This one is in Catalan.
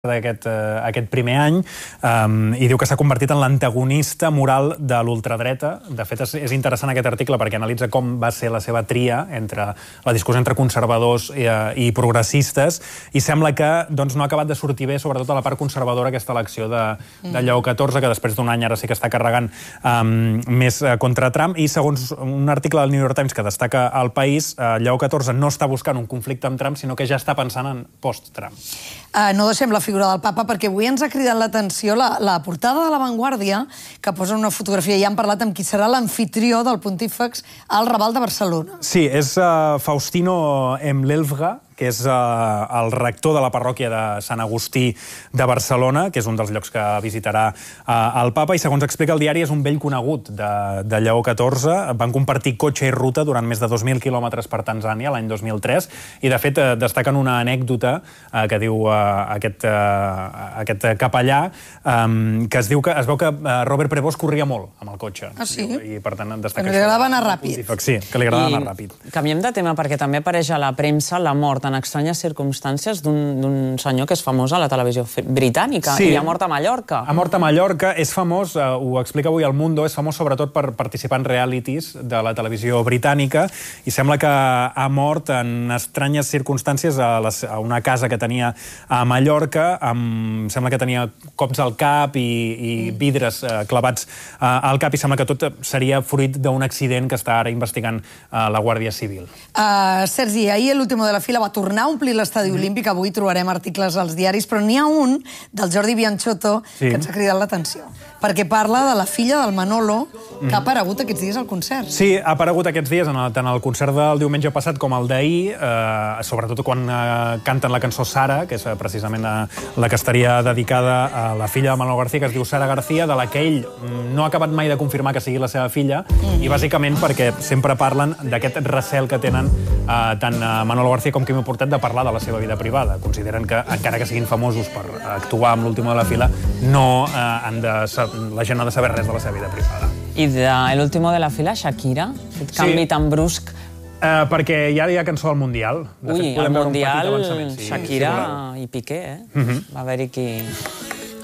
d'aquest primer any i diu que s'ha convertit en l'antagonista moral de l'ultradreta. De fet, és interessant aquest article perquè analitza com va ser la seva tria entre la discussió entre conservadors i progressistes i sembla que no ha acabat de sortir bé, sobretot a la part conservadora, aquesta elecció de Lleó XIV, que després d'un any ara sí que està carregant més contra Trump. I segons un article del New York Times que destaca al País, Lleó XIV no està buscant un conflicte amb Trump, sinó que ja està pensant en post-Trump. No deixem la figura del papa, perquè avui ens ha cridat l'atenció la portada de La Vanguardia, que posa una fotografia, i han parlat amb qui serà l'amfitrió del pontífex al Raval de Barcelona. Sí, és Faustino Emlelvga, que és el rector de la parròquia de Sant Agustí de Barcelona, que és un dels llocs que visitarà el papa, i segons explica el diari és un vell conegut de Lleó XIV. Van compartir cotxe i ruta durant més de 2.000 quilòmetres per Tanzània l'any 2003, i de fet destaquen una anècdota que diu aquest capellà, que es veu que Robert Prevost corria molt amb el cotxe. Ah, sí? I per tant destaca que li agradava anar ràpid. Sí, que li agradava anar ràpid. Canviem de tema perquè també apareix a la premsa la mort en estranyes circumstàncies d'un senyor que és famós a la televisió britànica i ha mort a Mallorca. Ha mort a Mallorca, és famós, ho explica avui El Mundo, és famós sobretot per participar en realities de la televisió britànica i sembla que ha mort en estranyes circumstàncies a una casa que tenia a Mallorca, sembla que tenia cops al cap i vidres clavats al cap i sembla que tot seria fruit d'un accident que està ara investigant la Guàrdia Civil. Sergi, ahir l'último de la fila va tornar a omplir l'estadi olímpic, avui trobarem articles als diaris, però n'hi ha un del Jordi Bianciotto que ens ha cridat l'atenció, perquè parla de la filla del Manolo, que ha aparegut aquests dies al concert. Sí, ha aparegut aquests dies tant al concert del diumenge passat com el d'ahir, sobretot quan canten la cançó Sara, que és precisament la que estaria dedicada a la filla de Manolo García, que es diu Sara García, de la que ell no ha acabat mai de confirmar que sigui la seva filla, i bàsicament perquè sempre parlen d'aquest recel que tenen tant Manolo García com Quimi Portet de parlar de la seva vida privada. Consideren que, encara que siguin famosos per actuar amb l'último de la fila, la gent no ha de saber res de la seva vida privada. I de l'último de la fila, Shakira? Aquest canvi tan brusc. Perquè ja hi ha cançó al Mundial. Ui, al Mundial, Shakira i Piqué, Va haver-hi qui...